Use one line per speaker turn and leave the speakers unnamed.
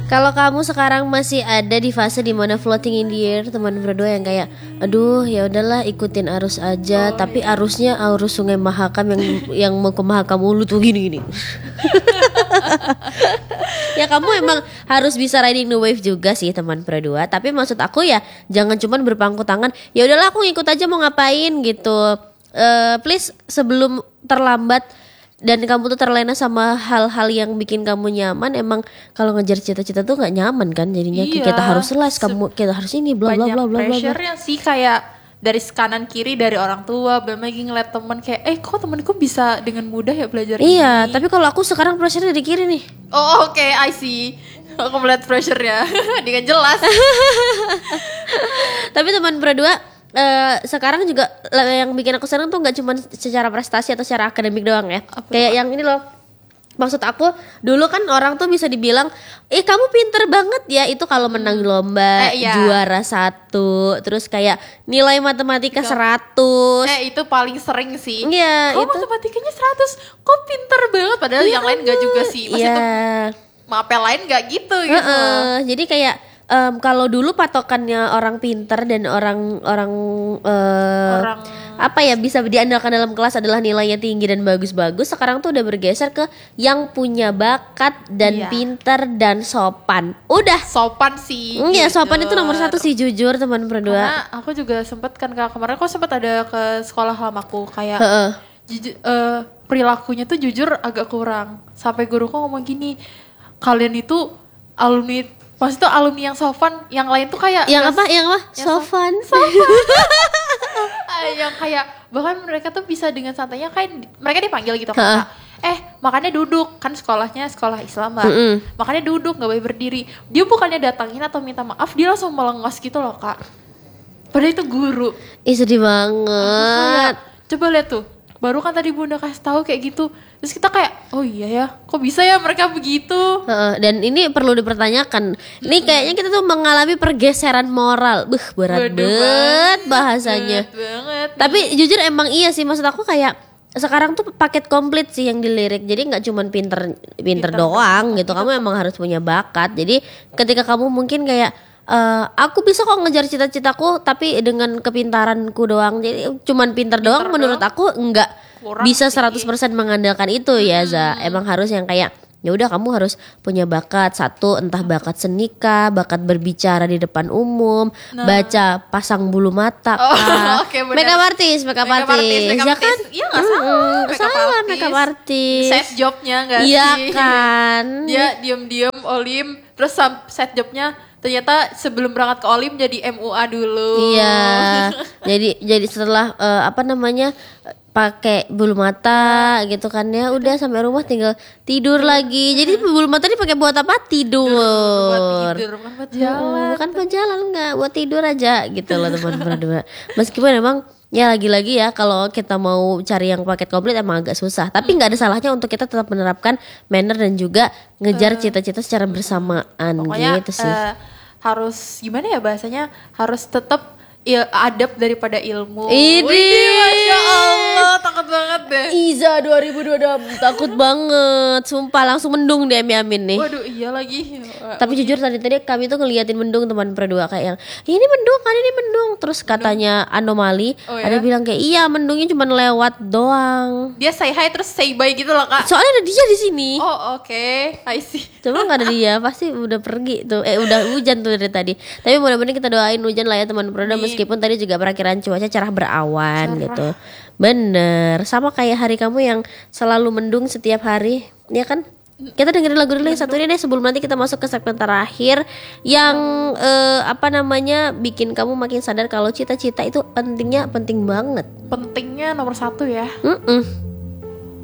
Kalau kamu sekarang masih ada di fase dimana floating in the air, teman berdua yang kayak, aduh ya udahlah ikutin arus aja, tapi arusnya arus Sungai Mahakam yang mau ke Mahakam Ulu tuh gini-gini. Ya kamu emang harus bisa riding the wave juga sih teman berdua. Tapi maksud aku ya jangan cuman berpangku tangan. Ya udahlah aku ngikut aja mau ngapain gitu. Please sebelum terlambat dan kamu tuh terlena sama hal-hal yang bikin kamu nyaman. Emang kalau ngejar cita-cita tuh nggak nyaman kan jadinya. Kita harus les, kita harus ini bla bla bla bla bla.
Pressure-nya sih kayak dari kanan kiri, dari orang tua, belum lagi ngeliat temen kayak kok temenku bisa dengan mudah ya belajar ini.
Iya, tapi kalau aku sekarang pressure dari kiri nih.
Oh oke, I see. Aku melihat pressure-nya dengan jelas.
Tapi teman berdua sekarang juga yang bikin aku senang tuh nggak cuma secara prestasi atau secara akademik doang ya. Kayak yang ini loh. Maksud aku dulu kan orang tuh bisa dibilang kamu pinter banget ya itu kalau menang lomba juara 1, terus kayak nilai matematika 100.
Itu paling sering sih.
Iya,
itu matematikanya 100. Kok pinter banget padahal yang lain gak juga sih. Maksudnya mapel lain gak gitu gitu.
Jadi kayak kalau dulu patokannya orang pinter dan orang apa ya bisa diandalkan dalam kelas adalah nilainya tinggi dan bagus-bagus. Sekarang tuh udah bergeser ke yang punya bakat dan pinter dan sopan. Udah
sopan sih.
Iya sopan itu nomor 1 sih jujur teman berdua.
Karena aku juga sempet kan kemarin aku sempet ada ke sekolah lamaku kayak perilakunya tuh jujur agak kurang. Sampai guruku ngomong gini, kalian itu alumni. Maksudnya alumni yang sopan, yang lain tuh kayak
Yang apa? Sopan.
Yang kayak bahkan mereka tuh bisa dengan santainya kayak mereka dipanggil gitu kan. Makanya duduk, kan sekolahnya sekolah Islam Mbak. Makanya duduk, gak boleh berdiri. Dia bukannya datangin atau minta maaf, dia langsung melengos gitu loh Kak. Padahal itu guru.
Sedih banget.
Coba lihat tuh. Baru kan tadi Bunda kasih tahu kayak gitu. Terus kita kayak, oh iya ya, kok bisa ya mereka begitu?
Dan ini perlu dipertanyakan. Ini kayaknya kita tuh mengalami pergeseran moral. Berat banget bahasanya.
Berat banget.
Tapi jujur emang iya sih, maksud aku kayak sekarang tuh paket komplit sih yang dilirik. Jadi nggak cuman pinter doang gitu. Kamu emang harus punya bakat. Jadi ketika kamu mungkin kayak aku bisa kok ngejar cita-citaku tapi dengan kepintaranku doang. Jadi cuman pinter doang menurut aku enggak bisa 100% mengandalkan itu ya Za. Emang harus yang kayak ya udah kamu harus punya bakat. Satu entah bakat seni kah, bakat berbicara di depan umum, baca pasang bulu mata kah. Makeup artist. Ya kan?
Iya enggak salah.
Makeup artist.
Set jobnya enggak sih?
Iya kan.
Dia diam-diam olim terus set jobnya ternyata sebelum berangkat ke Olim jadi MUA dulu.
Iya. jadi setelah pakai bulu mata gitu kan ya udah sampai rumah tinggal tidur lagi. Jadi bulu mata ini pakai buat apa? Tidur.
Buat tidur bukan buat jalan.
Bukan buat jalan enggak, buat tidur aja gitu loh teman-teman. Meskipun emang ya lagi-lagi ya kalau kita mau cari yang paket komplit emang agak susah. Tapi nggak ada salahnya untuk kita tetap menerapkan manner dan juga ngejar cita-cita secara bersamaan.
Pokoknya,
gitu sih.
Harus gimana ya bahasanya, harus tetap adab daripada ilmu.
Ini
Masya Allah, takut banget deh.
Iza 2022 takut banget. Sumpah langsung mendung deh Amin nih.
Waduh iya lagi.
Tapi jujur tadi kami tuh ngeliatin mendung teman berdua kayak yang ini mendung kan ini mendung. Terus katanya anomali ada bilang kayak iya mendungnya cuma lewat doang.
Dia say hi terus say bye gitu loh Kak.
Soalnya ada dia di sini.
Oh oke, I see.
Cuma nggak ada dia pasti udah pergi tuh. Udah hujan tuh dari tadi. Tapi mudah-mudahan kita doain hujan lah ya teman berdua. Meskipun tadi juga perakiran cuaca cerah berawan gitu. Bener. Sama kayak hari kamu yang selalu mendung setiap hari. Ya kan? Kita dengerin lagu dulu yang satu ini deh sebelum nanti kita masuk ke segmen terakhir yang bikin kamu makin sadar kalau cita-cita itu penting banget.
Pentingnya nomor 1 ya.